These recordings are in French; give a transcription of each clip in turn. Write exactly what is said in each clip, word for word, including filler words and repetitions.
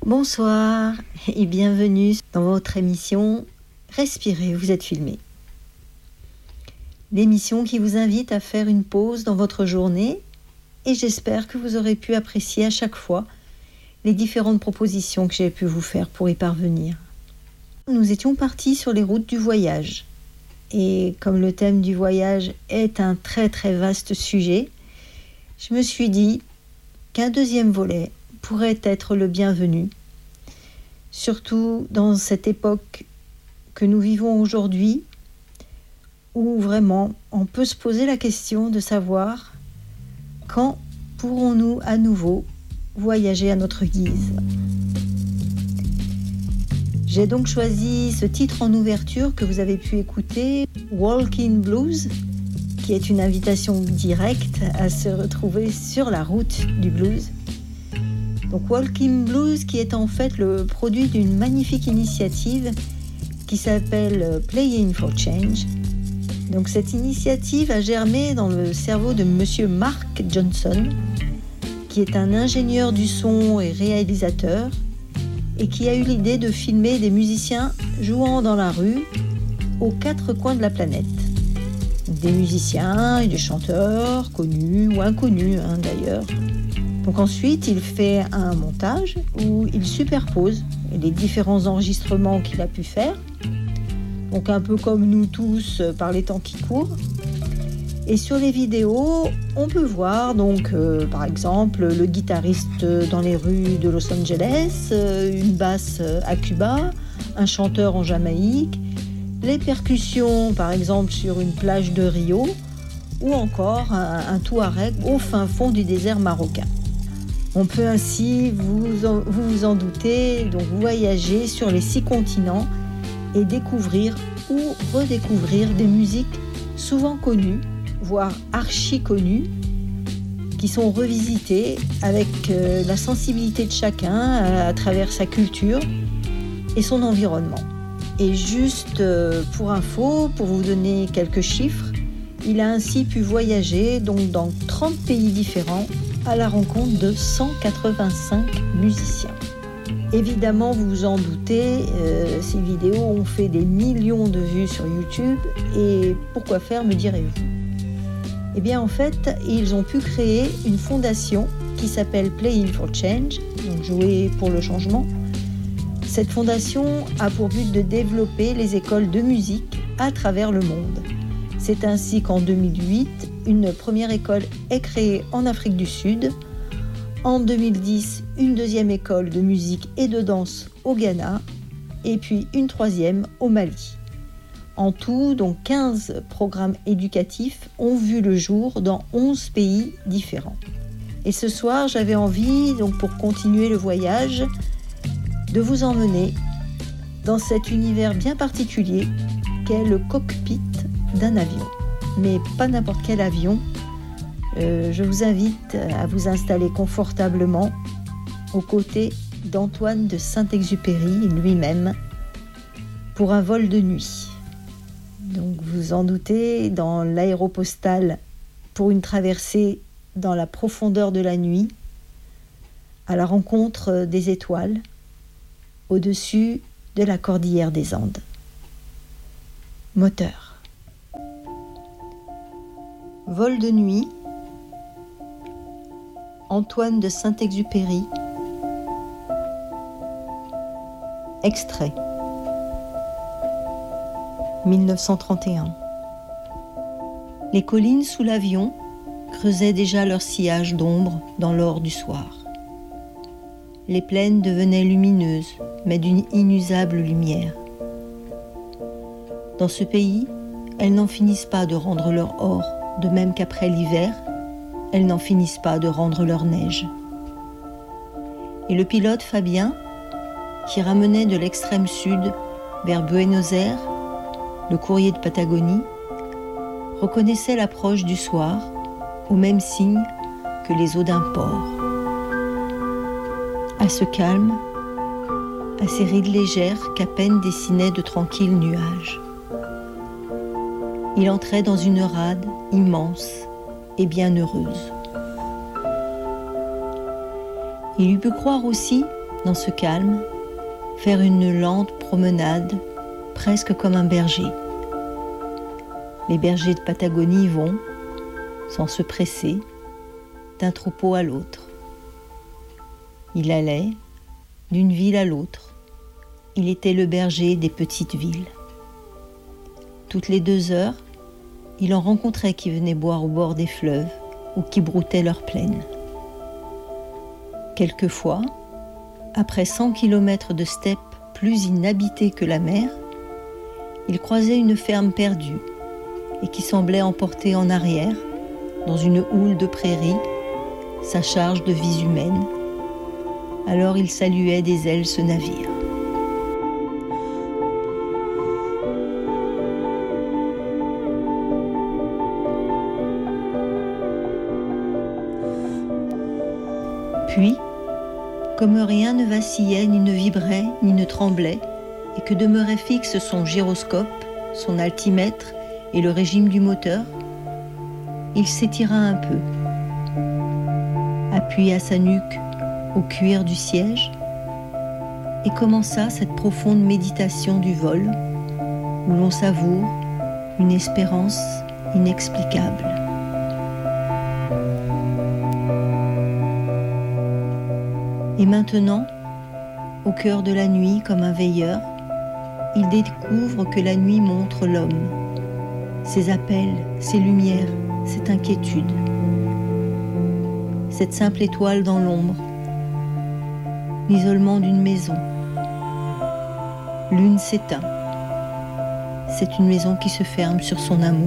Bonsoir et bienvenue dans votre émission Respirez, vous êtes filmé. L'émission qui vous invite à faire une pause dans votre journée et j'espère que vous aurez pu apprécier à chaque fois les différentes propositions que j'ai pu vous faire pour y parvenir. Nous étions partis sur les routes du voyage et comme le thème du voyage est un très très vaste sujet, je me suis dit qu'un deuxième volet pourrait être le bienvenu, surtout dans cette époque que nous vivons aujourd'hui, où vraiment on peut se poser la question de savoir quand pourrons-nous à nouveau voyager à notre guise. J'ai donc choisi ce titre en ouverture que vous avez pu écouter, Walking Blues, qui est une invitation directe à se retrouver sur la route du blues. Donc Walking Blues qui est en fait le produit d'une magnifique initiative qui s'appelle Playing for Change. Donc cette initiative a germé dans le cerveau de monsieur Mark Johnson, qui est un ingénieur du son et réalisateur et qui a eu l'idée de filmer des musiciens jouant dans la rue aux quatre coins de la planète. Des musiciens et des chanteurs connus ou inconnus hein, d'ailleurs. Donc ensuite, il fait un montage où il superpose les différents enregistrements qu'il a pu faire. Donc un peu comme nous tous par les temps qui courent. Et sur les vidéos, on peut voir donc euh, par exemple le guitariste dans les rues de Los Angeles, euh, une basse à Cuba, un chanteur en Jamaïque, les percussions par exemple sur une plage de Rio ou encore un, un Touareg au fin fond du désert marocain. On peut ainsi, vous en, vous, vous en doutez, donc voyager sur les six continents et découvrir ou redécouvrir des musiques souvent connues, voire archi connues, qui sont revisitées avec euh, la sensibilité de chacun à, à travers sa culture et son environnement. Et juste euh, pour info, pour vous donner quelques chiffres, il a ainsi pu voyager donc dans trente pays différents à la rencontre de cent quatre-vingt-cinq musiciens. Évidemment, vous vous en doutez, euh, ces vidéos ont fait des millions de vues sur YouTube et pourquoi faire, me direz-vous ? Eh bien en fait, ils ont pu créer une fondation qui s'appelle Playing for Change, donc jouer pour le changement. Cette fondation a pour but de développer les écoles de musique à travers le monde. C'est ainsi qu'en deux mille huit, une première école est créée en Afrique du Sud. En deux mille dix, une deuxième école de musique et de danse au Ghana et puis une troisième au Mali. En tout, donc quinze programmes éducatifs ont vu le jour dans onze pays différents. Et ce soir, j'avais envie, donc pour continuer le voyage, de vous emmener dans cet univers bien particulier qu'est le cockpit d'un avion. Mais pas n'importe quel avion. Euh, je vous invite à vous installer confortablement aux côtés d'Antoine de Saint-Exupéry lui-même pour un vol de nuit. Donc vous en doutez, dans l'aéropostale pour une traversée dans la profondeur de la nuit, à la rencontre des étoiles, au-dessus de la cordillère des Andes. Moteur. Vol de nuit, Antoine de Saint-Exupéry. Extrait. dix-neuf cent trente et un. Les collines sous l'avion creusaient déjà leur sillage d'ombre dans l'or du soir. Les plaines devenaient lumineuses, mais d'une inusable lumière. Dans ce pays, elles n'en finissent pas de rendre leur or, de même qu'après l'hiver, elles n'en finissent pas de rendre leur neige. Et le pilote Fabien, qui ramenait de l'extrême sud vers Buenos Aires le courrier de Patagonie, reconnaissait l'approche du soir au même signe que les eaux d'un port. À ce calme, à ces rides légères qu'à peine dessinaient de tranquilles nuages. Il entrait dans une rade immense et bien heureuse. Il eût pu croire aussi dans ce calme, faire une lente promenade, presque comme un berger. Les bergers de Patagonie vont, sans se presser, d'un troupeau à l'autre. Il allait d'une ville à l'autre. Il était le berger des petites villes. Toutes les deux heures, il en rencontrait qui venaient boire au bord des fleuves ou qui broutaient leurs plaines. Quelquefois, après cent kilomètres de steppe plus inhabitée que la mer, il croisait une ferme perdue et qui semblait emporter en arrière, dans une houle de prairies, sa charge de vies humaines. Alors il saluait des ailes ce navire. Puis, comme rien ne vacillait, ni ne vibrait, ni ne tremblait, et que demeurait fixe son gyroscope, son altimètre et le régime du moteur, il s'étira un peu, appuya sa nuque au cuir du siège et commença cette profonde méditation du vol où l'on savoure une espérance inexplicable. Et maintenant, au cœur de la nuit comme un veilleur, il découvre que la nuit montre l'homme, ses appels, ses lumières, cette inquiétude, cette simple étoile dans l'ombre, l'isolement d'une maison. L'une s'éteint. C'est une maison qui se ferme sur son amour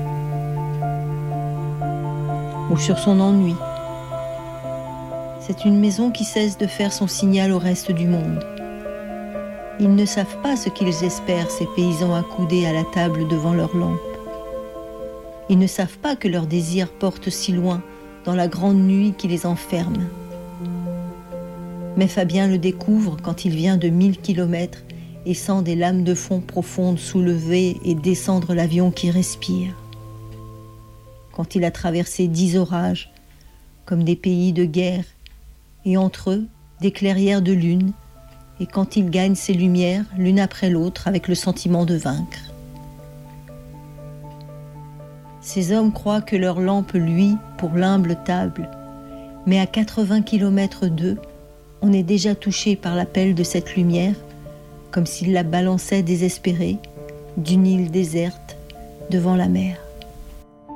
ou sur son ennui. C'est une maison qui cesse de faire son signal au reste du monde. Ils ne savent pas ce qu'ils espèrent, ces paysans accoudés à la table devant leur lampe. Ils ne savent pas que leur désir porte si loin dans la grande nuit qui les enferme. Mais Fabien le découvre quand il vient de mille kilomètres et sent des lames de fond profondes soulever et descendre l'avion qui respire. Quand il a traversé dix orages, comme des pays de guerre, et entre eux, des clairières de lune, et quand il gagne ses lumières l'une après l'autre avec le sentiment de vaincre. Ces hommes croient que leur lampe luit pour l'humble table, mais à quatre-vingts kilomètres d'eux, on est déjà touché par l'appel de cette lumière, comme s'il la balançait désespérée d'une île déserte devant la mer.